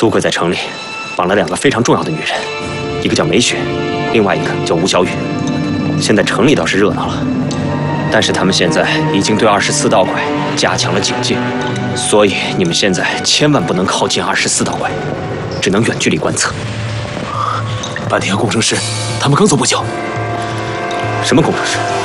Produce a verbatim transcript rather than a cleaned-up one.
苏贵在城里绑了两个非常重要的女人，一个叫梅雪，另外一个叫吴小雨。现在城里倒是热闹了，但是他们现在已经对二十四道怪加强了警戒，所以你们现在千万不能靠近二十四道怪，只能远距离观测。 班迪和工程师，他们刚走不久。 什么工程师？